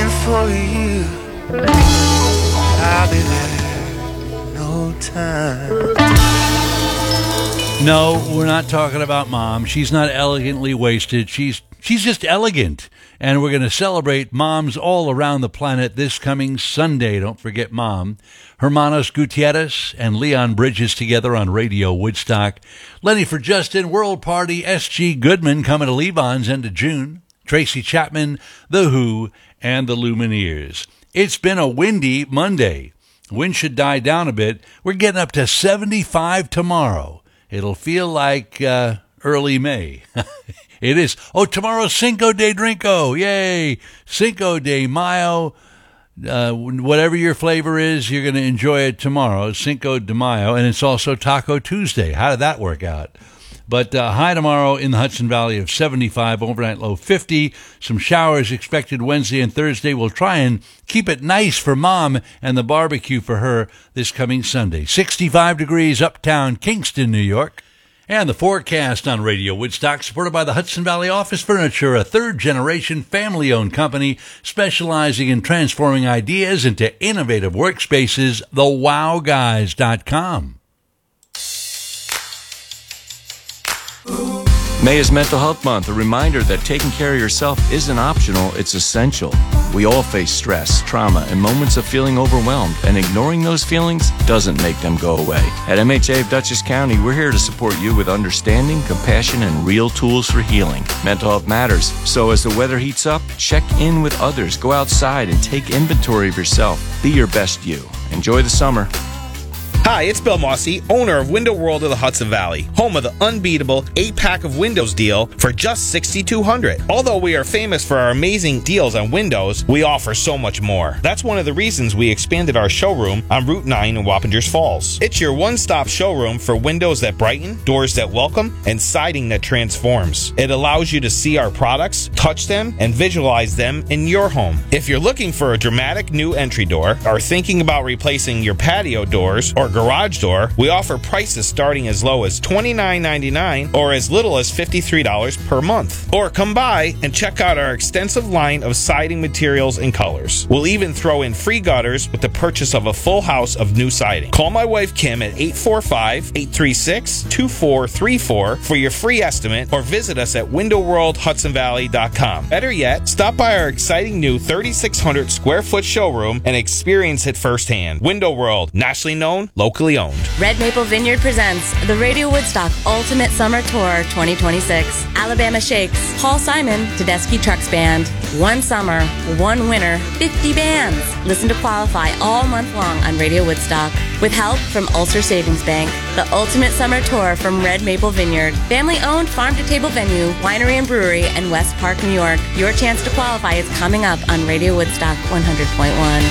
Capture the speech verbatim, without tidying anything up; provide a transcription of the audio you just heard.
waiting for you. I'll be there no time. No, we're not talking about Mom. She's not elegantly wasted. She's she's just elegant. And we're going to celebrate moms all around the planet this coming Sunday. Don't forget Mom. Hermanos Gutierrez and Leon Bridges together on Radio Woodstock. Lenny for Justin, World Party, S G Goodman coming to Levon's end of June. Tracy Chapman, The Who, and the Lumineers. It's been a windy Monday. Wind should die down a bit. We're getting up to seventy-five tomorrow. It'll feel like uh, early May. It is. Oh, tomorrow's Cinco de Drinko. Yay. Cinco de Mayo. Uh, whatever your flavor is, you're going to enjoy it tomorrow. Cinco de Mayo. And it's also Taco Tuesday. How did that work out? But uh, high tomorrow in the Hudson Valley of seventy-five, overnight low fifty. Some showers expected Wednesday and Thursday. We'll try and keep it nice for Mom and the barbecue for her this coming Sunday. sixty-five degrees uptown Kingston, New York. And the forecast on Radio Woodstock, supported by the Hudson Valley Office Furniture, a third-generation family-owned company specializing in transforming ideas into innovative workspaces, the wow guys dot com. May is Mental Health Month, a reminder that taking care of yourself isn't optional, it's essential. We all face stress, trauma, and moments of feeling overwhelmed, and ignoring those feelings doesn't make them go away. At M H A of Dutchess County, we're here to support you with understanding, compassion, and real tools for healing. Mental health matters, so as the weather heats up, check in with others, go outside, and take inventory of yourself. Be your best you. Enjoy the summer. Hi, it's Bill Mossy, owner of Window World of the Hudson Valley, home of the unbeatable eight-pack of windows deal for just six thousand two hundred dollars. Although we are famous for our amazing deals on windows, we offer so much more. That's one of the reasons we expanded our showroom on Route nine in Wappingers Falls. It's your one-stop showroom for windows that brighten, doors that welcome, and siding that transforms. It allows you to see our products, touch them, and visualize them in your home. If you're looking for a dramatic new entry door, or thinking about replacing your patio doors or garage door, we offer prices starting as low as twenty-nine ninety-nine or as little as fifty-three dollars per month. Or come by and check out our extensive line of siding materials and colors. We'll even throw in free gutters with the purchase of a full house of new siding. Call my wife Kim at eight four five, eight three six, two four three four for your free estimate, or visit us at window world hudson valley dot com. Better yet, stop by our exciting new thirty-six hundred square foot showroom and experience it firsthand. Window World, nationally known, locally owned. Red Maple Vineyard presents the Radio Woodstock Ultimate Summer Tour twenty twenty-six. Alabama Shakes, Paul Simon, Tedeschi Trucks Band. One summer, one winter, fifty bands. Listen to qualify all month long on Radio Woodstock. With help from Ulster Savings Bank, the Ultimate Summer Tour from Red Maple Vineyard. Family-owned farm-to-table venue, winery and brewery in West Park, New York. Your chance to qualify is coming up on Radio Woodstock one hundred point one.